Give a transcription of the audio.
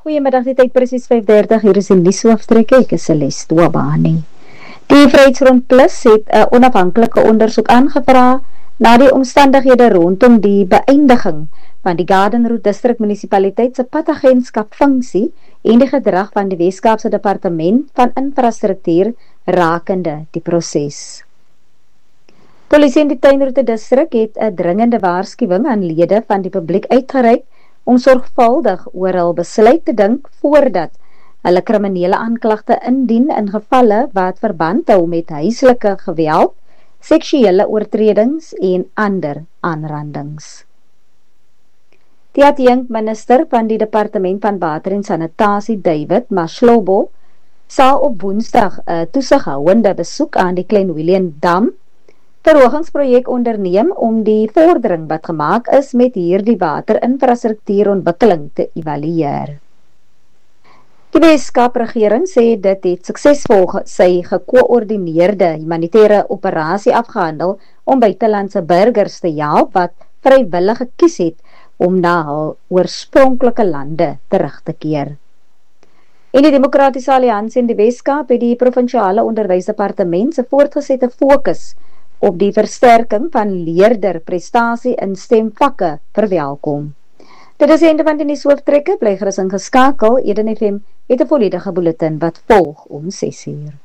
Goeiemiddag, die tyd presies 5:30, hier is die nuushooftrekke, ek is Celeste Wabani. Die Vryheidsfront Plus het 'n onafhanklike ondersoek aangevra na die omstandighede rondom die beëindiging van die Garden Route District Munisipaliteit se padagentskap funksie en die gedrag van die Weskaapse Departement van Infrastruktuur rakende die proses. Polisie in die Tuinroete District het 'n dringende waarskuwing aan lede van die publiek uitgereik om sorgvuldig oor hul besluit te dink voordat hulle kriminele aanklagte indien in gevalle wat verband hou met huislike geweld, seksuele oortredings en ander aanrandings. Die adjunkminister van die Departement van Water en Sanitasie, David Maslobo, sal op Woensdag 'n toesighouende besoek aan die Klein Willem Dam verhogingsprojek onderneem om die vordering wat gemaak is met hierdie waterinfrastruktuurontwikkeling te evalueer. Die Weskaap-regering sê dit het suksesvol sy gekoördineerde humanitaire operasie afgehandel om buitelandse burgers te help wat vrywillig gekies het om na hul oorspronklike lande terug te keer. En die Demokratiese Alliansie in die Weskaap het die provinsiale onderwysdepartement se voortgesette fokus op die versterking van leerderprestasie in stemvakke verwelkom. Dit is die einde van die nuushooftrekke, bly gerus ingeskakel. Eden FM het 'n volledige bulletin wat volg om 6 uur.